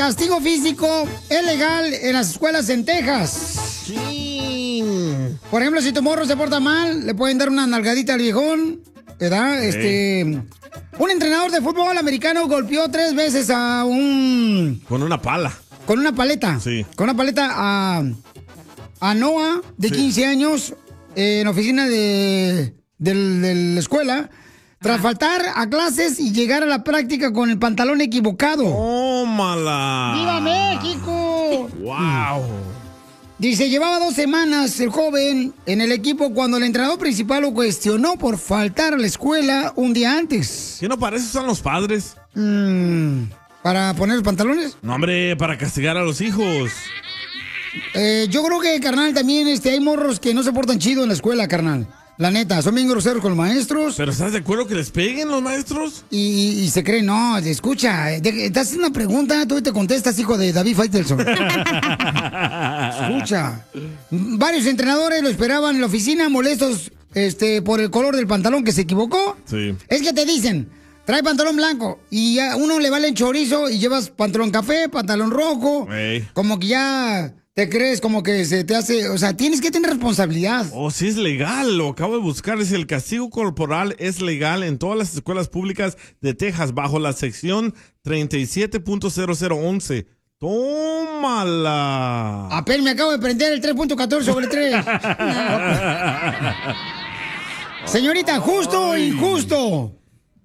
castigo físico es legal en las escuelas en Texas. Sí. Por ejemplo, si tu morro se porta mal, le pueden dar una nalgadita al viejón, ¿verdad? Un entrenador de fútbol americano golpeó 3 veces a un... Con una pala. Con una paleta. Sí. Con una paleta a Noah, de 15 años, en la oficina de la escuela, tras faltar a clases y llegar a la práctica con el pantalón equivocado. ¡Tómala! ¡Viva México! ¡Wow! Dice, llevaba 2 semanas el joven en el equipo cuando el entrenador principal lo cuestionó por faltar a la escuela un día antes. ¿Qué no para eso están los padres? ¿Para poner los pantalones? No, hombre, para castigar a los hijos. Yo creo que, carnal, también hay morros que no se portan chido en la escuela, carnal. La neta, son bien groseros con los maestros. ¿Pero estás de acuerdo que les peguen los maestros? Y se creen, no, escucha, te haces una pregunta, tú te contestas, hijo de David Faitelson. Escucha. Varios entrenadores lo esperaban en la oficina, molestos por el color del pantalón que se equivocó. Sí. Es que te dicen, trae pantalón blanco y a uno le vale el chorizo y llevas pantalón café, pantalón rojo. Ey. Como que ya te crees como que se te hace, o sea, tienes que tener responsabilidad. Oh, sí es legal, lo acabo de buscar. Dice, el castigo corporal es legal en todas las escuelas públicas de Texas bajo la sección 37.0011. ¡Tómala! Apenas me acabo de prender el 3.14 sobre 3. Señorita, ¿justo o injusto?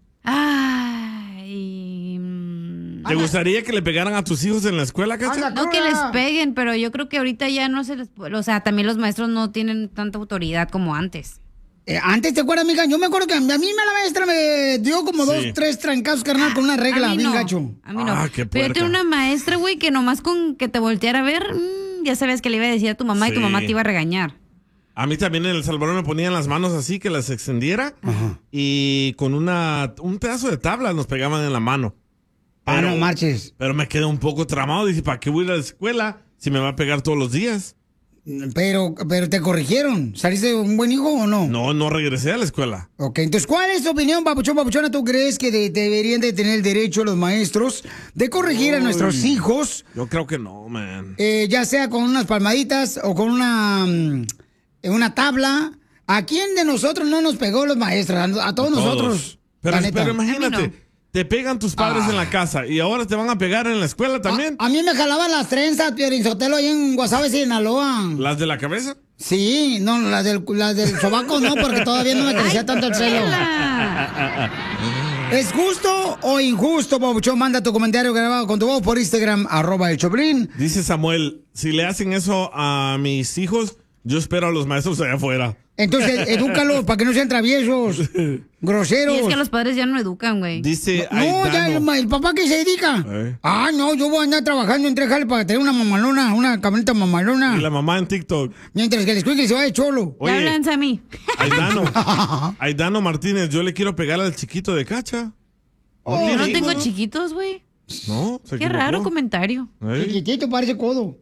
¿Te gustaría que le pegaran a tus hijos en la escuela, Cacha? No que les peguen, pero yo creo que ahorita ya no se les... O sea, también los maestros no tienen tanta autoridad como antes. Antes, ¿te acuerdas, amiga? Yo me acuerdo que a mí la maestra me dio como 2, 3 trancazos, carnal, con una regla bien no, gacho. A mí no. Qué Pero yo puerca. tenía una maestra, güey, que nomás con que te volteara a ver, ya sabías que le iba a decir a tu mamá y tu Sí. mamá te iba a regañar. A mí también en El Salvador me ponían las manos así, que las extendiera, y con un pedazo de tabla nos pegaban en la mano. No marches. Pero me quedé un poco tramado. Dije, ¿para qué voy a ir a la escuela si me va a pegar todos los días? Pero te corrigieron. ¿Saliste un buen hijo o no? No regresé a la escuela. Ok, entonces, ¿cuál es tu opinión, papuchón, papuchona? ¿Tú crees que deberían de tener el derecho los maestros de corregir a nuestros hijos? Yo creo que no, man. Ya sea con unas palmaditas o con una tabla. ¿A quién de nosotros no nos pegó los maestros? A todos nosotros. Pero, la neta. pero imagínate, te pegan tus padres en la casa y ahora te van a pegar en la escuela también. A mí me jalaban las trenzas, Piorinzotelo, ahí en Guasave, Sinaloa. ¿Las de la cabeza? Sí, no, las del sobaco no, porque todavía no me crecía tanto el pelo. ¿Es justo o injusto, papuchón? Manda tu comentario grabado con tu voz por Instagram, @el Choplin. Dice Samuel, si le hacen eso a mis hijos, yo espero a los maestros allá afuera. Entonces, edúcalos para que no sean traviesos, groseros. Y es que los padres ya no educan, güey. Dice No, ya el papá que se dedica. No, yo voy a andar trabajando en 3 jales para tener una mamalona, una camioneta mamalona. Y la mamá en TikTok. Mientras que el escuincle se va de cholo. Oye, hablan a mí. Aidano Martínez, yo le quiero pegar al chiquito de Cacha. Yo no tengo chiquitos, güey. No, Qué raro comentario. Chiquitito parece codo.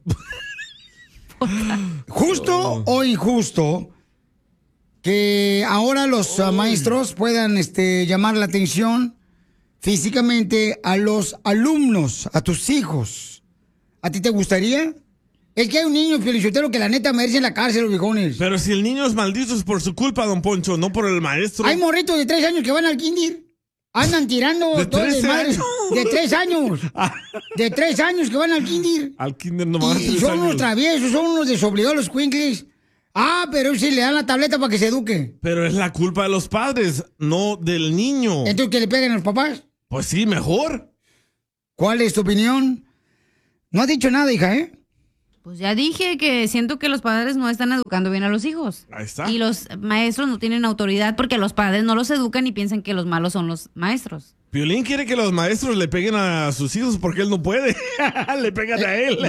¿Justo o injusto que ahora los maestros puedan llamar la atención físicamente a los alumnos, a tus hijos? ¿A ti te gustaría? Es que hay un niño, Felicitero, que la neta merece en la cárcel, los viejones. Pero si el niño es maldito es por su culpa, don Poncho, no por el maestro. Hay morritos de 3 años que van al kinder. Andan tirando ¿De todo el 13 desmadre. años? De 3 años. De 3 años que van al kinder. Al kinder nomás. Y son unos traviesos, son unos desobligados los cuincles. Pero sí le dan la tableta para que se eduque. Pero es la culpa de los padres, no del niño. ¿Entonces que le peguen a los papás? Pues sí, mejor. ¿Cuál es tu opinión? No has dicho nada, hija, ¿eh? Pues ya dije que siento que los padres no están educando bien a los hijos. Ahí está. Y los maestros no tienen autoridad porque los padres no los educan y piensan que los malos son los maestros. Piolín quiere que los maestros le peguen a sus hijos porque él no puede. Le pegan a él.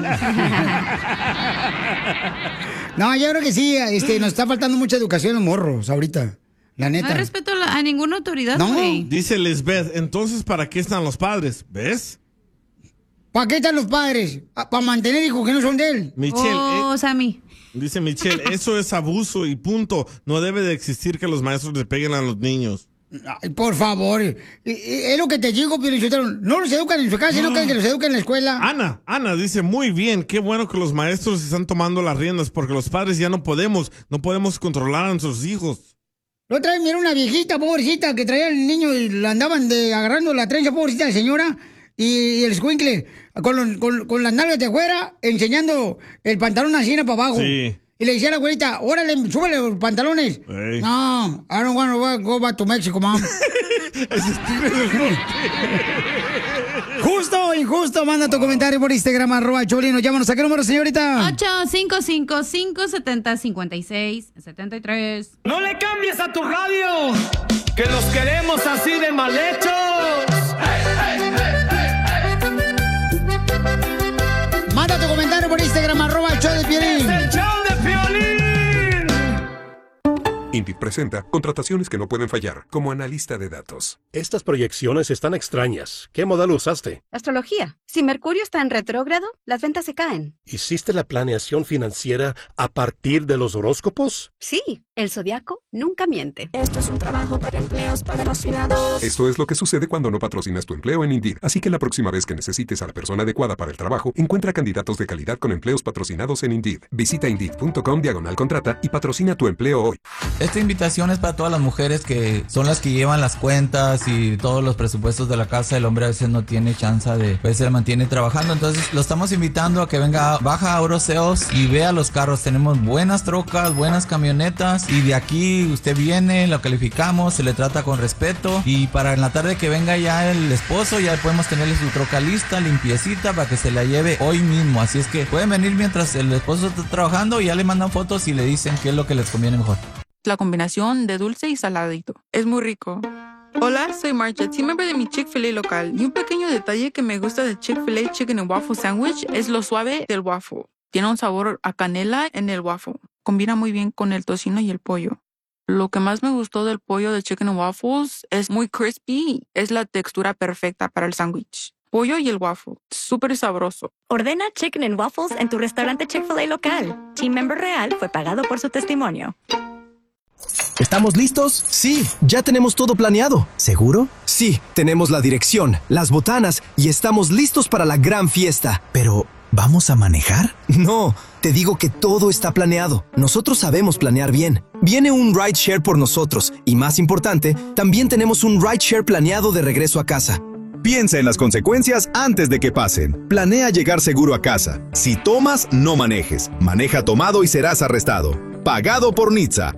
No, yo creo que sí, nos está faltando mucha educación en morros ahorita. La neta. No hay respeto a ninguna autoridad, No. güey. Dice Lisbeth, entonces ¿para qué están los padres? ¿Ves? ¿Para qué están los padres? ¿Para mantener hijos que no son de él? Michelle, Sammy. dice Michelle, eso es abuso y punto. No debe de existir que los maestros le peguen a los niños. Ay, por favor. Es lo que te digo, pero no los educan en su casa, sino que los educan en la escuela. Ana dice, muy bien, qué bueno que los maestros están tomando las riendas, porque los padres ya no podemos controlar a nuestros hijos. La otra vez miré una viejita, pobrecita, que traía al niño y la andaban agarrando la trenza, pobrecita de señora, y el escuincle con las nalgas de afuera, enseñando el pantalón así para abajo. Sí. Y le decía a la abuelita, órale, súbele los pantalones. Hey. No, I don't want to go back to Mexico, mom. Justo o injusto, manda tu comentario por Instagram, @Choplin. Llámanos. ¿A qué número, señorita? 855-570-5673. No le cambies a tu radio, que los queremos así de mal hechos. Hey, hey, hey, hey, hey. Manda tu comentario por Instagram, @el-show-de-Piolín. ¡Es el show de Piolín! Indeed presenta contrataciones que no pueden fallar, como analista de datos. Estas proyecciones están extrañas. ¿Qué modelo usaste? Astrología. Si Mercurio está en retrógrado, las ventas se caen. ¿Hiciste la planeación financiera a partir de los horóscopos? Sí, el zodiaco nunca miente. Esto es un trabajo para empleos patrocinados. Esto es lo que sucede cuando no patrocinas tu empleo en Indeed. Así que la próxima vez que necesites a la persona adecuada para el trabajo, encuentra candidatos de calidad con empleos patrocinados en Indeed. Visita Indeed.com/contrata y patrocina tu empleo hoy. Esta invitación es para todas las mujeres que son las que llevan las cuentas y todos los presupuestos de la casa. El hombre a veces no tiene chance pues se mantiene trabajando. Entonces lo estamos invitando a que venga, baja a Oroseos y vea los carros. Tenemos buenas trocas, buenas camionetas y de aquí usted viene, lo calificamos, se le trata con respeto y para en la tarde que venga ya el esposo, ya podemos tenerle su troca lista, limpiecita para que se la lleve hoy mismo. Así es que pueden venir mientras el esposo está trabajando y ya le mandan fotos y le dicen qué es lo que les conviene mejor. La combinación de dulce y saladito. Es muy rico. Hola, soy Marcha, team member de mi Chick-fil-A local. Y un pequeño detalle que me gusta del Chick-fil-A Chicken and Waffle Sandwich es lo suave del waffle. Tiene un sabor a canela en el waffle. Combina muy bien con el tocino y el pollo. Lo que más me gustó del pollo de Chicken and Waffles es muy crispy. Es la textura perfecta para el sándwich. Pollo y el waffle. Súper sabroso. Ordena Chicken and Waffles en tu restaurante Chick-fil-A local. Team member real fue pagado por su testimonio. ¿Estamos listos? Sí, ya tenemos todo planeado. ¿Seguro? Sí, tenemos la dirección, las botanas y estamos listos para la gran fiesta. Pero, ¿vamos a manejar? No, te digo que todo está planeado. Nosotros sabemos planear bien. Viene un rideshare por nosotros y, más importante, también tenemos un rideshare planeado de regreso a casa. Piensa en las consecuencias antes de que pasen. Planea llegar seguro a casa. Si tomas, no manejes. Maneja tomado y serás arrestado. Pagado por NHTSA.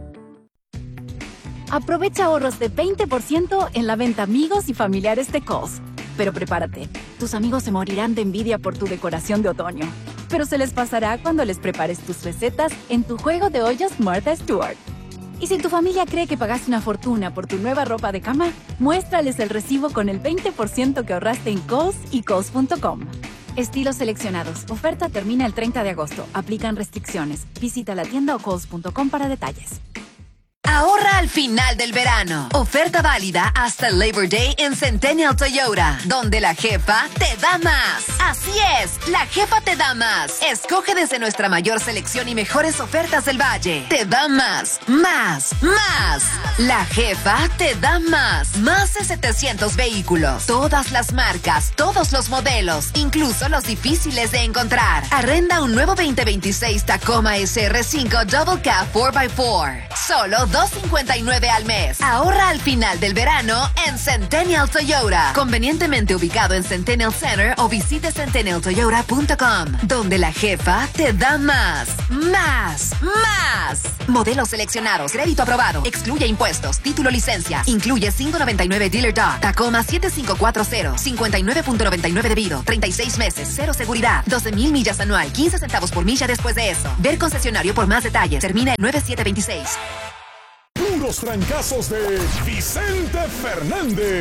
Aprovecha ahorros de 20% en la venta amigos y familiares de Kohl's. Pero prepárate, tus amigos se morirán de envidia por tu decoración de otoño. Pero se les pasará cuando les prepares tus recetas en tu juego de ollas Martha Stewart. Y si tu familia cree que pagaste una fortuna por tu nueva ropa de cama, muéstrales el recibo con el 20% que ahorraste en Kohl's y Kohl's.com. Estilos seleccionados. Oferta termina el 30 de agosto. Aplican restricciones. Visita la tienda o Kohl's.com para detalles. Ahorra al final del verano. Oferta válida hasta el Labor Day en Centennial Toyota, donde la jefa te da más. Así es, la jefa te da más. Escoge desde nuestra mayor selección y mejores ofertas del Valle. Te da más, más, más. La jefa te da más. Más de 700 vehículos. Todas las marcas, todos los modelos, incluso los difíciles de encontrar. Arrenda un nuevo 2026 Tacoma SR5 Double Cab 4x4. Solo $2.59 al mes. Ahorra al final del verano en Centennial Toyota. Convenientemente ubicado en Centennial Center o visite centennialtoyota.com, donde la jefa te da más, más, más. Modelos seleccionados, crédito aprobado, excluye impuestos, título licencia, incluye $5.99 Dealer Doc, Tacoma 7540, 59.99 debido, 36 meses, cero seguridad, 12,000 millas anual, 15 centavos por milla después de eso. Ver concesionario por más detalles. Termina en 9726. Puros trancazos de Vicente Fernández.